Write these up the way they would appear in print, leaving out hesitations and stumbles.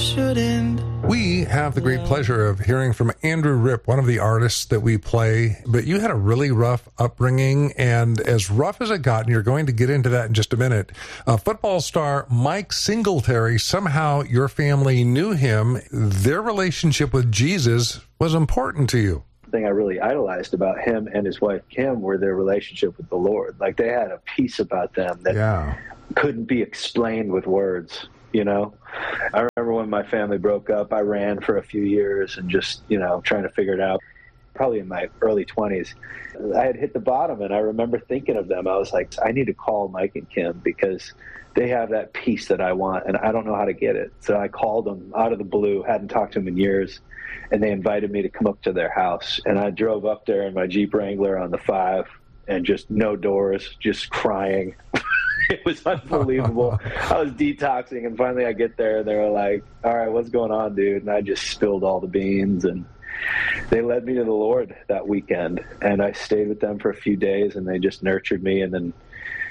should end. We have the great pleasure of hearing from Andrew Ripp, one of the artists that we play. But you had a really rough upbringing, and as rough as it got, and you're going to get into that in just a minute, football star Mike Singletary, somehow your family knew him. Their relationship with Jesus was important to you. The thing I really idolized about him and his wife Kim were their relationship with the Lord. Like, they had a peace about them that couldn't be explained with words. You know, I remember when my family broke up, I ran for a few years and just, trying to figure it out. Probably in my early 20s, I had hit the bottom, and I remember thinking of them. I was like, I need to call Mike and Kim because they have that peace that I want, and I don't know how to get it. So I called them out of the blue, hadn't talked to them in years, and they invited me to come up to their house. And I drove up there in my Jeep Wrangler on the 5 and just no doors, just crying. It was unbelievable. I was detoxing, and finally I get there, and they were like, all right, what's going on, dude? And I just spilled all the beans, and they led me to the Lord that weekend. And I stayed with them for a few days, and they just nurtured me. And then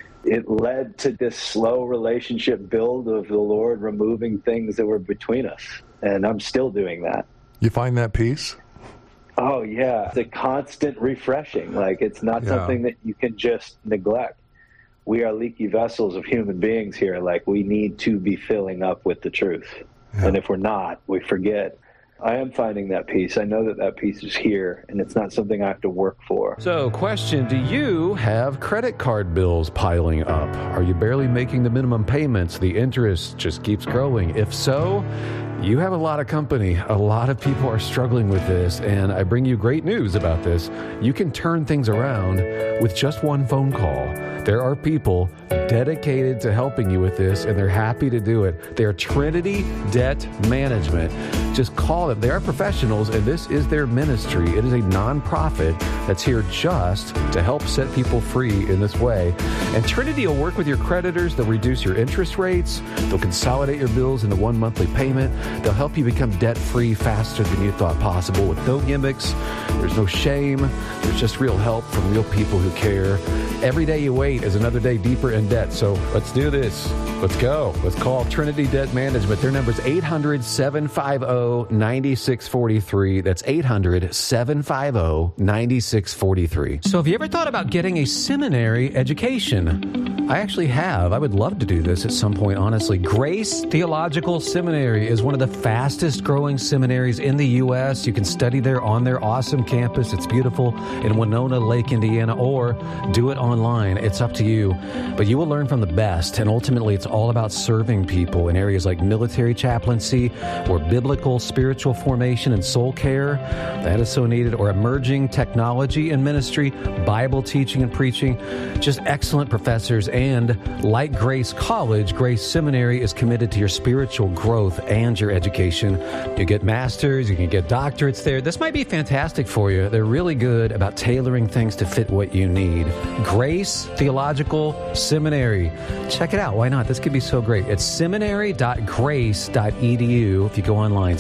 it led to this slow relationship build of the Lord removing things that were between us. And I'm still doing that. You find that peace? Oh, yeah. It's a constant refreshing. Like, it's not something that you can just neglect. We are leaky vessels of human beings here. Like, we need to be filling up with the truth. Yeah. And if we're not, we forget. I am finding that peace. I know that peace is here, and it's not something I have to work for. So, question, do you have credit card bills piling up? Are you barely making the minimum payments? The interest just keeps growing. If so, you have a lot of company. A lot of people are struggling with this, and I bring you great news about this. You can turn things around with just one phone call. There are people dedicated to helping you with this, and they're happy to do it. They're Trinity Debt Management. Just call them. They are professionals, and this is their ministry. It is a nonprofit that's here just to help set people free in this way. And Trinity will work with your creditors. They'll reduce your interest rates. They'll consolidate your bills into one monthly payment. They'll help you become debt-free faster than you thought possible with no gimmicks. There's no shame. There's just real help from real people who care. Every day you wait is another day deeper in debt. So let's do this. Let's go. Let's call Trinity Debt Management. Their number is 800-750-9643. That's 800-750-9643. So have you ever thought about getting a seminary education? I actually have. I would love to do this at some point, honestly. Grace Theological Seminary is one of the fastest growing seminaries in the U.S. You can study there on their awesome campus. It's beautiful in Winona Lake, Indiana, or do it online. It's up to you. But you will learn from the best, and ultimately it's all about serving people in areas like military chaplaincy or biblical spiritual formation and soul care. That is so needed. Or emerging technology and ministry, Bible teaching and preaching. Just excellent professors. And like Grace College, Grace Seminary is committed to your spiritual growth and your education. You get masters, you can get doctorates there. This might be fantastic for you. They're really good about tailoring things to fit what you need. Grace Theological Seminary. Check it out. Why not? This could be so great. It's seminary.grace.edu. If you go online,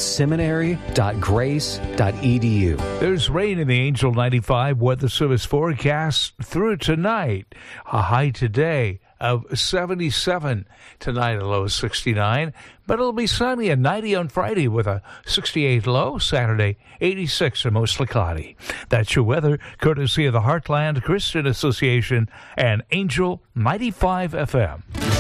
seminary.grace.edu. There's rain in the Angel 95 weather service forecast through tonight. A high today of 77. Tonight a low of 69. But it'll be sunny and 90 on Friday with a 68 low. Saturday 86 and mostly cloudy. That's your weather courtesy of the Heartland Christian Association and Angel 95 FM.